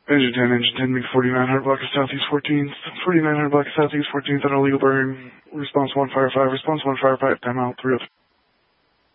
Engine 10, MiG 4900 block of Southeast 14th, 4900 block of Southeast 14th on illegal burn. Response 1 fire 5, response 1 fire 5, timeout 3